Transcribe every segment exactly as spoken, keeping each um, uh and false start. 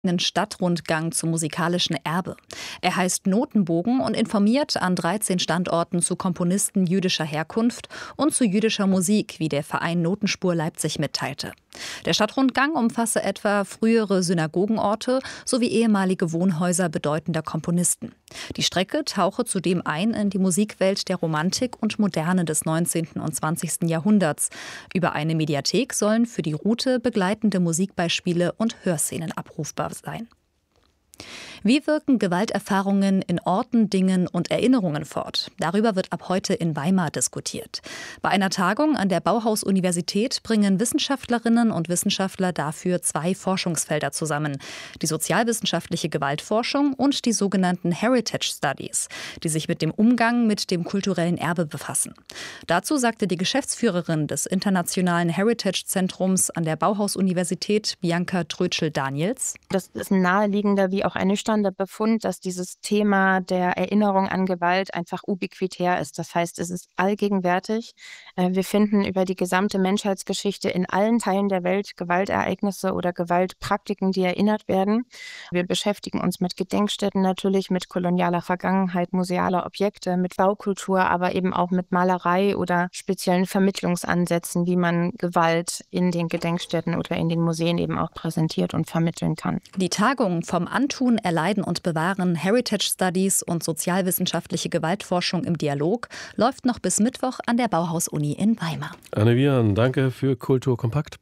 einen Stadtrundgang zum musikalischen Erbe. Er heißt Notenbogen und informiert an dreizehn Standorten zu Komponisten jüdischer Herkunft und zu jüdischer Musik, wie der Verein Notenspur Leipzig mitteilte. Der Stadtrundgang umfasse etwa frühere Synagogenorte sowie ehemalige Wohnhäuser bedeutender Komponisten. Die Strecke tauche zudem ein in die Musikwelt der Romantik und Moderne des neunzehnten und zwanzigsten Jahrhunderts. Über eine Mediathek sollen für die Route begleitende Musikbeispiele und Hörszenen abrufbar sein. Wie wirken Gewalterfahrungen in Orten, Dingen und Erinnerungen fort? Darüber wird ab heute in Weimar diskutiert. Bei einer Tagung an der Bauhaus-Universität bringen Wissenschaftlerinnen und Wissenschaftler dafür zwei Forschungsfelder zusammen. Die sozialwissenschaftliche Gewaltforschung und die sogenannten Heritage Studies, die sich mit dem Umgang mit dem kulturellen Erbe befassen. Dazu sagte die Geschäftsführerin des Internationalen Heritage-Zentrums an der Bauhaus-Universität, Bianca Trötschel-Daniels. Das ist ein naheliegender wie auch ein nüchterner Befund, dass dieses Thema der Erinnerung an Gewalt einfach ubiquitär ist. Das heißt, es ist allgegenwärtig. Wir finden über die gesamte Menschheitsgeschichte in allen Teilen der Welt Gewaltereignisse oder Gewaltpraktiken, die erinnert werden. Wir beschäftigen uns mit Gedenkstätten natürlich, mit kolonialer Vergangenheit, musealer Objekte, mit Baukultur, aber eben auch mit Malerei oder speziellen Vermittlungsansätzen, wie man Gewalt in den Gedenkstätten oder in den Museen eben auch präsentiert und vermitteln kann. Die Tagung vom Antun, Erleiden und Bewahren, Heritage Studies und sozialwissenschaftliche Gewaltforschung im Dialog läuft noch bis Mittwoch an der Bauhaus-Uni in Weimar. Anne Wian, danke für Kulturkompakt.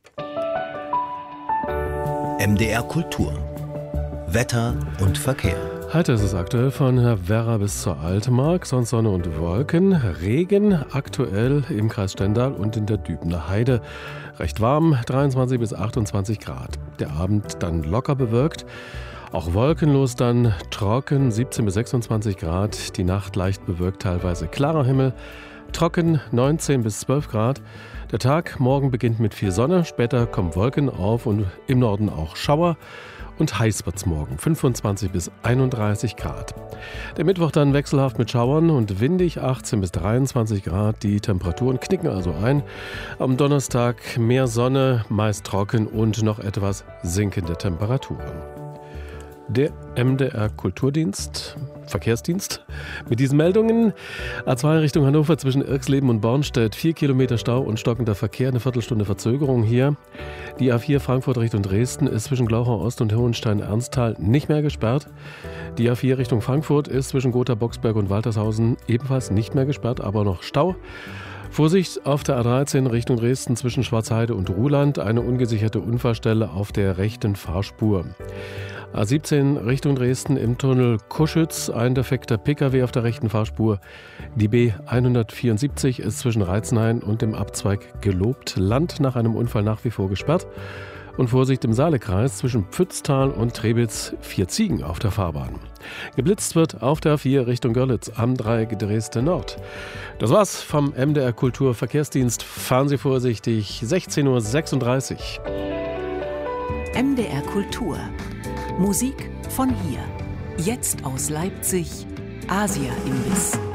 M D R Kultur. Wetter und Verkehr. Heute ist es aktuell von Werra bis zur Altmark, sonst Sonne und Wolken, Regen aktuell im Kreis Stendal und in der Dübener Heide. Recht warm, dreiundzwanzig bis achtundzwanzig Grad. Der Abend dann locker bewölkt, auch wolkenlos dann trocken, siebzehn bis sechsundzwanzig Grad. Die Nacht leicht bewölkt, teilweise klarer Himmel, trocken, neunzehn bis zwölf Grad. Der Tag morgen beginnt mit viel Sonne, später kommen Wolken auf und im Norden auch Schauer. Und heiß wird's morgen, fünfundzwanzig bis einunddreißig Grad. Der Mittwoch dann wechselhaft mit Schauern und windig, achtzehn bis dreiundzwanzig Grad. Die Temperaturen knicken also ein. Am Donnerstag mehr Sonne, meist trocken und noch etwas sinkende Temperaturen. Der M D R Kulturdienst, Verkehrsdienst, mit diesen Meldungen. A zwei Richtung Hannover zwischen Irxleben und Bornstedt, vier Kilometer Stau und stockender Verkehr, eine Viertelstunde Verzögerung hier. Die A vier Frankfurt Richtung Dresden ist zwischen Glauchau Ost und Hohenstein-Ernsthal nicht mehr gesperrt. Die A vier Richtung Frankfurt ist zwischen Gotha, Boxberg und Waltershausen ebenfalls nicht mehr gesperrt, aber noch Stau. Vorsicht auf der A dreizehn Richtung Dresden zwischen Schwarzheide und Ruhland, eine ungesicherte Unfallstelle auf der rechten Fahrspur. A siebzehn Richtung Dresden im Tunnel Kuschütz, ein defekter Pkw auf der rechten Fahrspur. Die B hundertvierundsiebzig ist zwischen Reizenhain und dem Abzweig Gelobt Land nach einem Unfall nach wie vor gesperrt. Und Vorsicht im Saalekreis zwischen Pfütztal und Trebitz, vier Ziegen auf der Fahrbahn. Geblitzt wird auf der A vier Richtung Görlitz am Dreieck Dresden Nord. Das war's vom M D R Kultur Verkehrsdienst. Fahren Sie vorsichtig, sechzehn Uhr sechsunddreißig. M D R Kultur. Musik von hier. Jetzt aus Leipzig, Asia Imbiss.